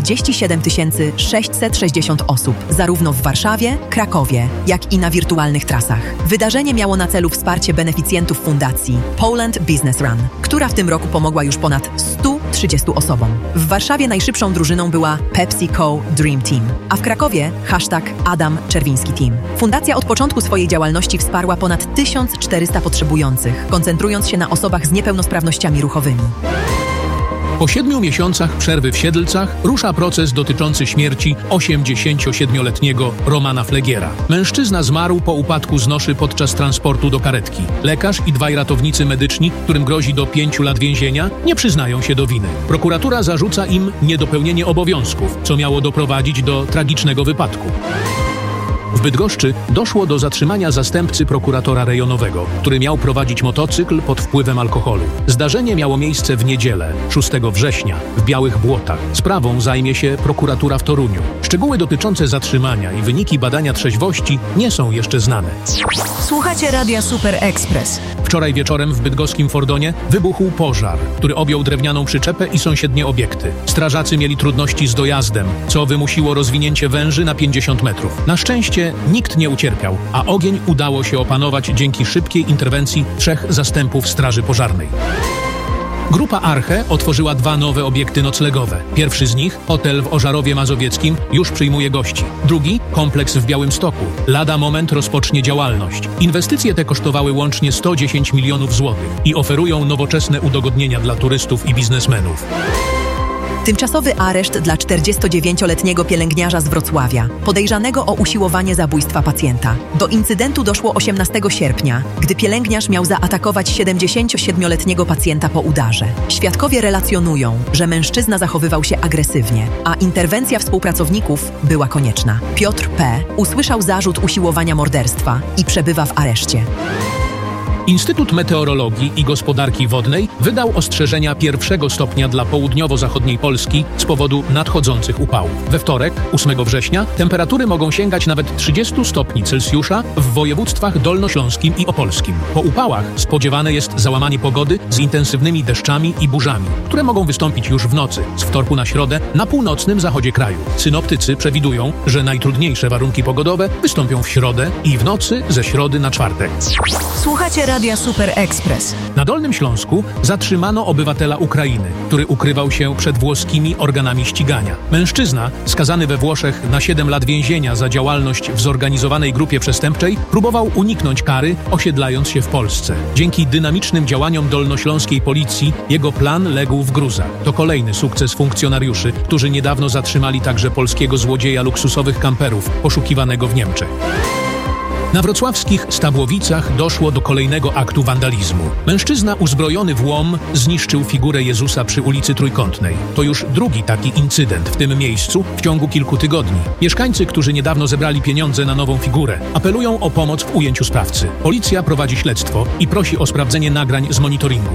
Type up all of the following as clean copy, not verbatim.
47 660 osób, zarówno w Warszawie, Krakowie, jak i na wirtualnych trasach. Wydarzenie miało na celu wsparcie beneficjentów fundacji Poland Business Run, która w tym roku pomogła już ponad 130 osobom. W Warszawie najszybszą drużyną była PepsiCo Dream Team, a w Krakowie #Adam Czerwiński Team. Fundacja od początku swojej działalności wsparła ponad 1400 potrzebujących, koncentrując się na osobach z niepełnosprawnościami ruchowymi. Po 7 miesiącach przerwy w Siedlcach rusza proces dotyczący śmierci 87-letniego Romana Flegiera. Mężczyzna zmarł po upadku z noszy podczas transportu do karetki. Lekarz i 2 ratownicy medyczni, którym grozi do 5 lat więzienia, nie przyznają się do winy. Prokuratura zarzuca im niedopełnienie obowiązków, co miało doprowadzić do tragicznego wypadku. W Bydgoszczy doszło do zatrzymania zastępcy prokuratora rejonowego, który miał prowadzić motocykl pod wpływem alkoholu. Zdarzenie miało miejsce w niedzielę, 6 września, w Białych Błotach. Sprawą zajmie się prokuratura w Toruniu. Szczegóły dotyczące zatrzymania i wyniki badania trzeźwości nie są jeszcze znane. Słuchacie Radia Super Express. Wczoraj wieczorem w bydgoskim Fordonie wybuchł pożar, który objął drewnianą przyczepę i sąsiednie obiekty. Strażacy mieli trudności z dojazdem, co wymusiło rozwinięcie węży na 50 metrów. Na szczęście nikt nie ucierpiał, a ogień udało się opanować dzięki szybkiej interwencji 3 zastępów straży pożarnej. Grupa Arche otworzyła 2 nowe obiekty noclegowe. Pierwszy z nich, hotel w Ożarowie Mazowieckim, już przyjmuje gości. Drugi, kompleks w Białymstoku. Lada moment rozpocznie działalność. Inwestycje te kosztowały łącznie 110 milionów złotych i oferują nowoczesne udogodnienia dla turystów i biznesmenów. Tymczasowy areszt dla 49-letniego pielęgniarza z Wrocławia, podejrzanego o usiłowanie zabójstwa pacjenta. Do incydentu doszło 18 sierpnia, gdy pielęgniarz miał zaatakować 77-letniego pacjenta po udarze. Świadkowie relacjonują, że mężczyzna zachowywał się agresywnie, a interwencja współpracowników była konieczna. Piotr P. usłyszał zarzut usiłowania morderstwa i przebywa w areszcie. Instytut Meteorologii i Gospodarki Wodnej wydał ostrzeżenia 1. stopnia dla południowo-zachodniej Polski z powodu nadchodzących upałów. We wtorek, 8 września, temperatury mogą sięgać nawet 30 stopni Celsjusza w województwach dolnośląskim i opolskim. Po upałach spodziewane jest załamanie pogody z intensywnymi deszczami i burzami, które mogą wystąpić już w nocy, z wtorku na środę, na północnym zachodzie kraju. Synoptycy przewidują, że najtrudniejsze warunki pogodowe wystąpią w środę i w nocy ze środy na czwartek. Słuchacie Radia Super Express. Na Dolnym Śląsku zatrzymano obywatela Ukrainy, który ukrywał się przed włoskimi organami ścigania. Mężczyzna, skazany we Włoszech na 7 lat więzienia za działalność w zorganizowanej grupie przestępczej, próbował uniknąć kary, osiedlając się w Polsce. Dzięki dynamicznym działaniom dolnośląskiej policji jego plan legł w gruzach. To kolejny sukces funkcjonariuszy, którzy niedawno zatrzymali także polskiego złodzieja luksusowych kamperów, poszukiwanego w Niemczech. Na wrocławskich Stabłowicach doszło do kolejnego aktu wandalizmu. Mężczyzna uzbrojony w łom zniszczył figurę Jezusa przy ulicy Trójkątnej. To już drugi taki incydent w tym miejscu w ciągu kilku tygodni. Mieszkańcy, którzy niedawno zebrali pieniądze na nową figurę, apelują o pomoc w ujęciu sprawcy. Policja prowadzi śledztwo i prosi o sprawdzenie nagrań z monitoringu.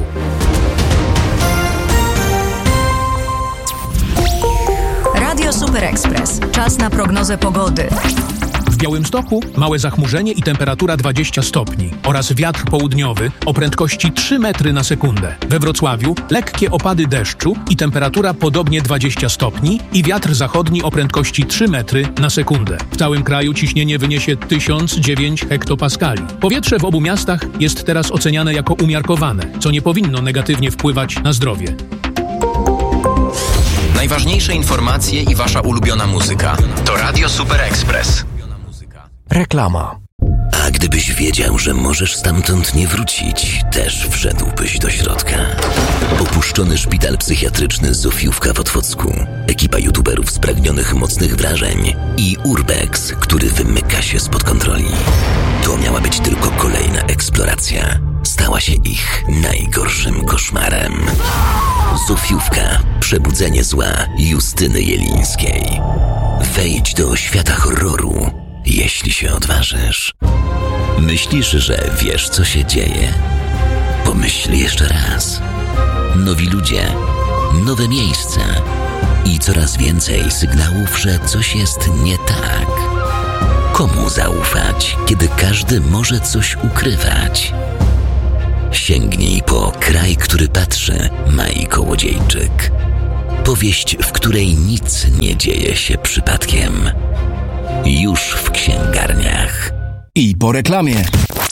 Radio Super Express. Czas na prognozę pogody. W Białymstoku małe zachmurzenie i temperatura 20 stopni oraz wiatr południowy o prędkości 3 metry na sekundę. We Wrocławiu lekkie opady deszczu i temperatura podobnie 20 stopni i wiatr zachodni o prędkości 3 metry na sekundę. W całym kraju ciśnienie wyniesie 1009 hektopaskali. Powietrze w obu miastach jest teraz oceniane jako umiarkowane, co nie powinno negatywnie wpływać na zdrowie. Najważniejsze informacje i wasza ulubiona muzyka to Radio Super Express. Reklama. A gdybyś wiedział, że możesz stamtąd nie wrócić, też wszedłbyś do środka. Opuszczony szpital psychiatryczny Zofiówka w Otwocku, ekipa youtuberów spragnionych mocnych wrażeń i Urbex, który wymyka się spod kontroli. To miała być tylko kolejna eksploracja. Stała się ich najgorszym koszmarem. Zofiówka. Przebudzenie zła Justyny Jelińskiej. Wejdź do świata horroru, jeśli się odważysz. Myślisz, że wiesz, co się dzieje? Pomyśl jeszcze raz. Nowi ludzie, nowe miejsca i coraz więcej sygnałów, że coś jest nie tak. Komu zaufać, kiedy każdy może coś ukrywać? Sięgnij po Kraj, który patrzy, Mai Kołodziejczyk. Powieść, w której nic nie dzieje się przypadkiem. Już w księgarniach. I po reklamie.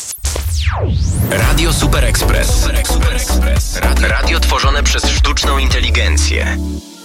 Radio Super Express. Radio tworzone przez sztuczną inteligencję.